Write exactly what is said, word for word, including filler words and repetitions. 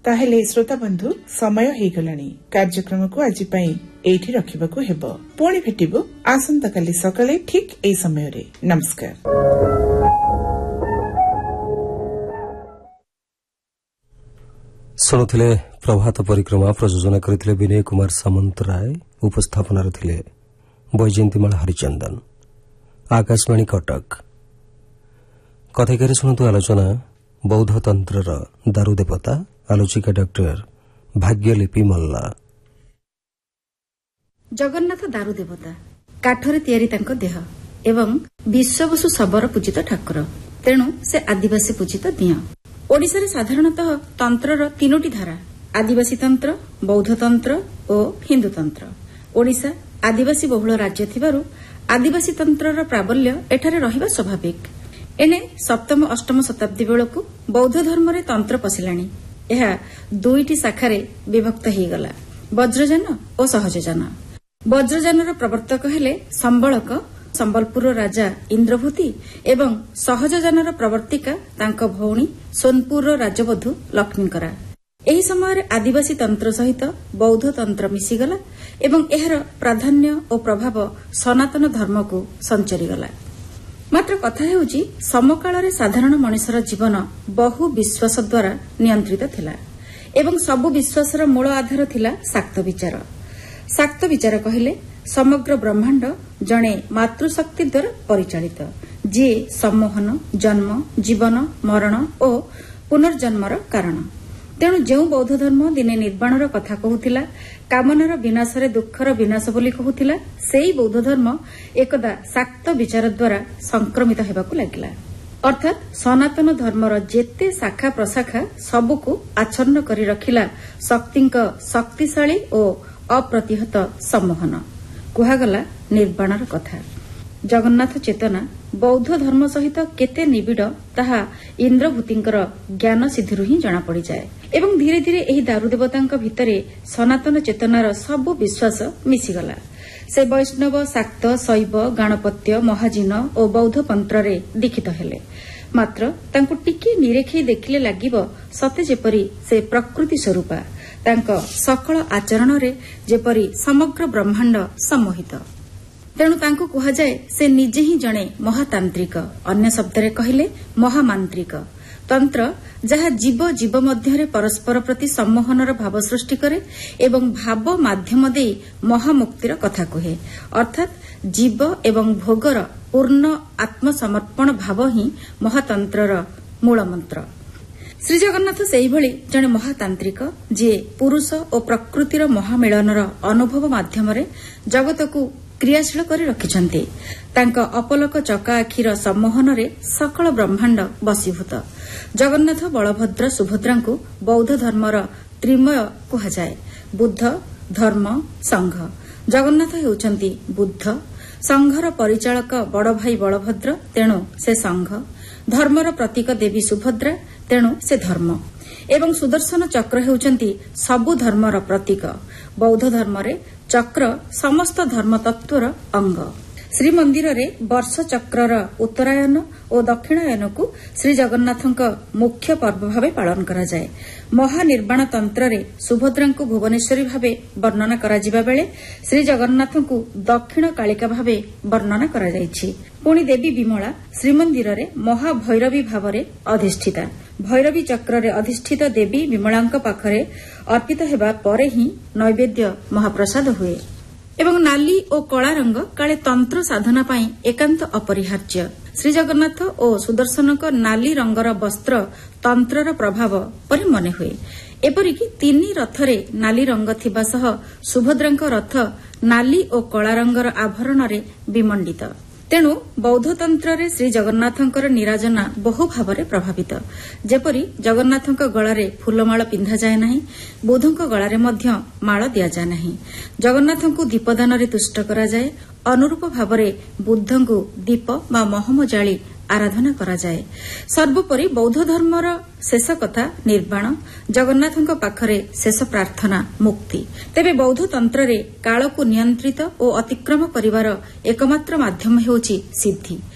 ताहेले श्रोता बंधु समय हेगलानी कार्यक्रम को आज पाई एठी रखिबाकू हेबो। पुणी भेटिबो आसंता काली सकाळे ठीक एई समय रे। नमस्कार। शुणुथिले प्रभात परिक्रमा प्रयोजन करथिले विनय कुमार सामंतराय, उपस्थापना थिले बैजयंतीमाला हरिचंदन। आकाशवाणी कटक। कथेकारी शुणुतु आलोचना बौद्ध तंत्रर दारुदेवता, आलोचिका डॉक्टर भाग्यलिपि मल्ला। जगन्नाथ दारुदेवता, काठरे तैयारी तांको देह एवं विश्ववसु शबर पूजित ठाकुर, तेणु से आदिवासी पूजित दिय। ओडिशा रे साधारणतः तंत्रर तीनोटी धारा, आदिवासी तंत्र, बौद्ध तंत्र और हिंदू तंत्र। ओडिशा आदिवासी बहुल राज्य थिबारु आदिवासी तंत्रर प्राबल्य एठारे रहिबा स्वाभाविक। एने सप्तम अष्टम शताब्दी बेलकु बौद्ध धर्म रे तंत्र पसिलाणी। एहा दुईटी शाखारे विभक्त होईगला, वज्रजान और सहजजान। वज्रजानर प्रवर्तक हेले संबळक, संबलपुर राजा इंद्रभूति, एवं सहजजानर प्रवर्तिका तांको भौणी सोनपुर राजवधू लक्ष्मीकरा। एही समय आदिवासी तंत्र सहित बौद्ध तंत्र मिसिगला एवं एहार प्राधान्य और प्रभाव सनातन धर्म को संचरीगला। मात्र कथा हेउची समकाल साधारण मनिषर जीवन बहु विश्वास द्वारा नियंत्रित थिला एवं सबु विश्वासर मूल आधार थिला शाक्त विचार। शाक्त विचार कहिले समग्र ब्रह्मांड जणे मातृशक्ति द्वारा परिचालित, जे सम्मोहन, जन्म, जीवन, मरण और पुनर्जन्मर कारण। तेणु जो बौद्ध धर्म दिने निर्वाणर कथा कहूथिला, कामनार विनाशरे दुखर विनाश बोली कहूथिला, सेई बौद्ध धर्म एकदा शाक्त विचार द्वारा संक्रमित हेबाकू लागिला। अर्थात सनातन धर्मर जेते शाखा प्रशाखा सबुकू आच्छन्न करी रखिला शक्तिंक शक्तिशाली और अप्रतिहत सम्मोहन। कुहागला निर्वाणर कथा। जगन्नाथ चेतना बौद्ध धर्म सहित केते निबिड़ ताहा इंद्रभूतिंकर ज्ञान सिद्धिरु ही जना पड़ी जाए एवं धीरे धीरे एही दारुदेवतांक भितरे सनातन चेतनार सबु विश्वास मिसिगला। से वैष्णव, शाक्त, शैव, गणपत्य, महाजीन और बौद्ध पंत्रे दीक्षित हेले। मात्र तांकु टिके निरेखी देखिले लागिब सते जेपरी से प्रकृति स्वरूपा, तांक सकल आचरण रे जेपरी समग्र ब्रह्मांड सम्मोहित। तेणु तांको कुहा जाए से निजे ही जणे महातांत्रिक, अन्य शब्दरे कहिले महामांत्रिक। तंत्र जहा जीव जीव मध्यरे परस्पर प्रति सम्मोहनर भाव सृष्टि करे एवं भाव माध्यम दे महामुक्तिर कथा कहे। अर्थात जीव एवं भोगर पूर्ण आत्मसमर्पण भाव ही महातंत्रर मूल मंत्र। श्री जगन्नाथ सेहिभଳି जणे महातांत्रिक, जे पुरुष और प्रकृतिर महामिलनर अनुभव माध्यमरे जगतकू क्रियाशील करी रखिछन्ते। तांका अपलक चका आखिर सम्मोहन रे सकल ब्रह्मांड बसीभूत। जगन्नाथ, बलभद्र, सुभद्रांकु बौद्ध धर्मर त्रिमय कुहा जाए। बुद्ध, धर्म, संघ। जगन्नाथ हेउछन्ति बुद्ध, संघर परिचालक बड़ भाई बलभद्र, तेणु से संघ। धर्मर प्रतीक देवी सुभद्रा, तेणु से धर्म। एवं सुदर्शन चक्र हेउछन्ति सबु धर्मर प्रतीक। बौद्ध धर्मरे चक्र समस्त धर्म तत्वर अंग। श्रीमंदिर रे वर्ष चक्रर उत्तरायण और दक्षिणायन को श्री जगन्नाथंक मुख्य पर्व भावे पालन करा जाए। महानिर्वाण तंत्र रे सुभद्रा को भुवनेश्वरी भावे वर्णना करा जिबा बेले श्री जगन्नाथ को दक्षिण कालिका भावे वर्णना करा जायछि। पुणी देवी विमला श्रीमंदिर रे महाभैरवी भावरे अधिष्ठिता। भैरवी चक्र रे अधिष्ठित देवी विमलांक पाखरे अर्पित हेबा परे ही नैवेद्य महाप्रसाद हुए एवं नाली और कला रंग काले तंत्र साधना पाई एकांत अपरिहार्य। श्री जगन्नाथ और सुदर्शनक नाली रंगर वस्त्र तंत्रर प्रभाव परि मने हुए। एपरिकी तीन रथरे नाली रंग थिबा सह सुभद्रांक रथ नाली और कला रंगर आभरण रे विमंडित। तेणु बौद्ध तंत्र रे श्री जगन्नाथंकर निराजना बहु भावरे प्रभावित। जेपरी जगन्नाथंक गଳାରେ फूलमाଳ पिंधा जाए नाही, बुद्धंक गଳାରେ ମଧ୍ୟ माळ दिया जाए नाही। जगन्नाथंकु दीपदान रे तुष्ट करा जाए। अनुरूप भावरे बुद्धंकु दीप बा महम जाली आराधना करा जाए। सर्वोपरि बौद्ध धर्मर शेष कथा निर्वाण, जगन्नाथंक पाखरे शेष प्रार्थना मुक्ति। तेबे बौद्ध तंत्र रे कालकु नियंत्रित और अतिक्रम करिवार एकमात्र माध्यम हेउछि सिद्धि।